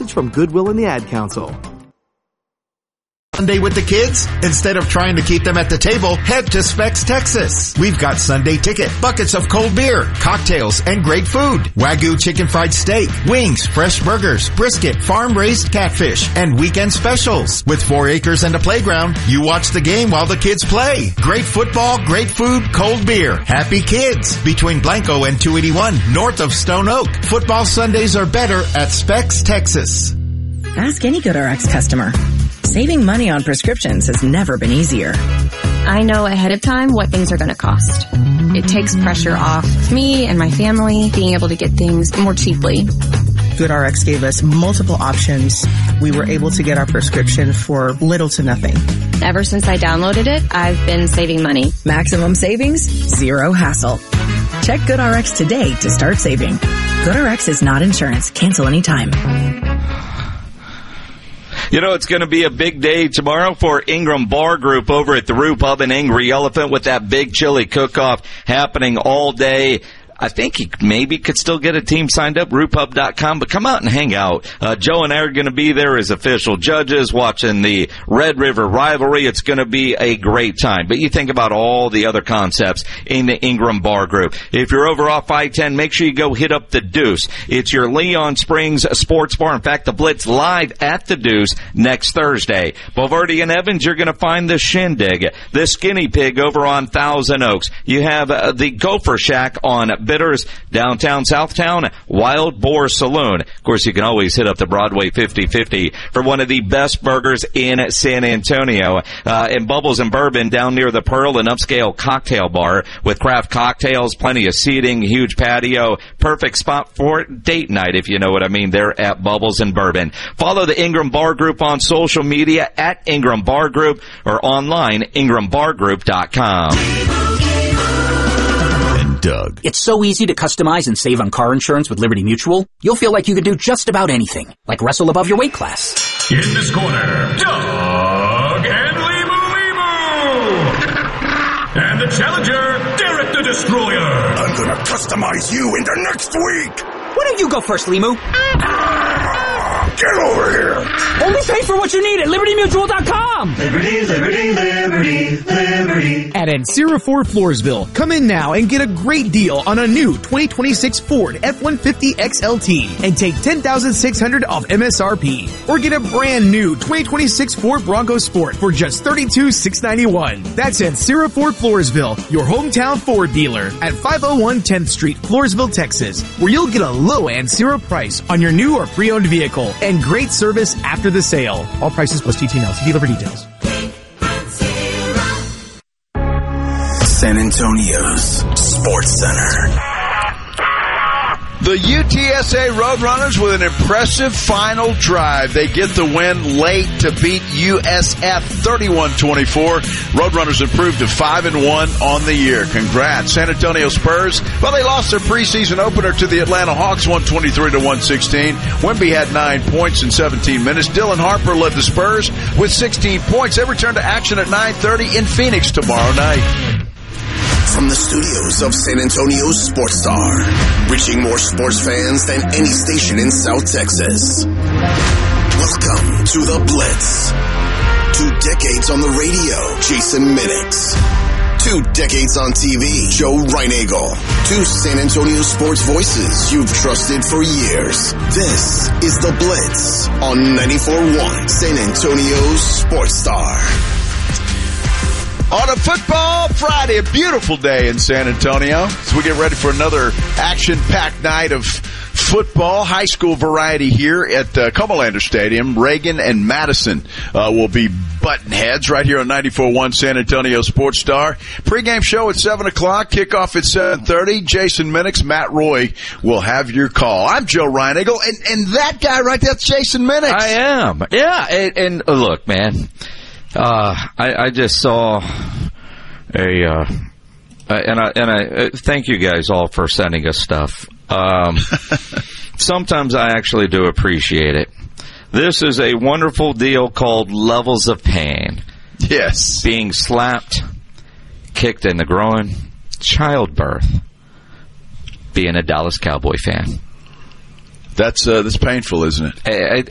message from Goodwill and the Ad Council. Sunday with the kids? Instead of trying to keep them at the table, head to Specs, Texas. We've got Sunday ticket, buckets of cold beer, cocktails, and great food. Wagyu chicken fried steak, wings, fresh burgers, brisket, farm-raised catfish, and weekend specials. With 4 acres and a playground, you watch the game while the kids play. Great football, great food, cold beer. Happy kids. Between Blanco and 281, north of Stone Oak. Football Sundays are better at Specs, Texas. Ask any GoodRx customer. Saving money on prescriptions has never been easier. I know ahead of time what things are going to cost. It takes pressure off me and my family being able to get things more cheaply. GoodRx gave us multiple options. We were able to get our prescription for little to nothing. Ever since I downloaded it, I've been saving money. Maximum savings, zero hassle. Check GoodRx today to start saving. GoodRx is not insurance. Cancel anytime. You know, it's going to be a big day tomorrow for Ingram Bar Group over at the Roo Pub in Angry Elephant with that big chili cook-off happening all day. I think you maybe could still get a team signed up, RooPub.com, but come out and hang out. Joe and I are going to be there as official judges watching the Red River rivalry. It's going to be a great time. But you think about all the other concepts in the Ingram Bar Group. If you're over off I-10, make sure you go hit up the Deuce. It's your Leon Springs sports bar. In fact, the Blitz live at the Deuce next Thursday. Boulevardy and Evans, you're going to find the Shindig, the Skinny Pig over on Thousand Oaks. You have the Gopher Shack on Bitters, downtown Southtown, Wild Boar Saloon. Of course, you can always hit up the Broadway 50/50 for one of the best burgers in San Antonio. And Bubbles and Bourbon down near the Pearl, an upscale cocktail bar with craft cocktails, plenty of seating, huge patio, perfect spot for date night, if you know what I mean, there at Bubbles and Bourbon. Follow the Ingram Bar Group on social media at Ingram Bar Group or online, ingrambargroup.com. Doug. It's so easy to customize and save on car insurance with Liberty Mutual. You'll feel like you could do just about anything, like wrestle above your weight class. In this corner, Doug and Leemu. And the challenger, Derek the Destroyer. I'm gonna customize you into next week. Why don't you go first, Leemu? Get over here. Only pay for what you need at LibertyMutual.com. Liberty, liberty, liberty, liberty. At Ancira Ford Floresville, come in now and get a great deal on a new 2026 Ford F-150 XLT and take $10,600 off MSRP. Or get a brand new 2026 Ford Bronco Sport for just $32,691. That's Ancira Ford Floresville, your hometown Ford dealer at 501 10th Street, Floresville, Texas, where you'll get a low Ancira price on your new or pre-owned vehicle and great service after the sale. All prices plus TTNL. See dealer for details. San Antonio's Sports Center. The UTSA Roadrunners with an impressive final drive. They get the win late to beat USF 31-24. Roadrunners improved to 5-1 on the year. Congrats. San Antonio Spurs, well, they lost their preseason opener to the Atlanta Hawks 123-116. Wemby had 9 points in 17 minutes. Dylan Harper led the Spurs with 16 points. They return to action at 9:30 in Phoenix tomorrow night. From the studios of San Antonio's Sports Star, reaching more sports fans than any station in South Texas. Welcome to The Blitz. 2 decades on the radio, Jason Minix. 2 decades on TV, Joe Reinagle. 2 San Antonio sports voices you've trusted for years. This is The Blitz on 94.1 San Antonio's Sports Star. On a Football Friday, a beautiful day in San Antonio as we get ready for another action-packed night of football, high school variety here at Comalander Stadium. Reagan and Madison will be button heads right here on 94.1 San Antonio Sports Star. Pre-game show at 7 o'clock, kickoff at 7:30. Jason Minix, Matt Roy will have your call. I'm Joe Reinagle, and that guy right there, that's Jason Minix. I am. Yeah, and look, man. I just saw and I thank you guys all for sending us stuff. Sometimes I actually do appreciate it. This is a wonderful deal called Levels of Pain. Yes. Being slapped, kicked in the groin, childbirth, being a Dallas Cowboy fan. That's painful, isn't it?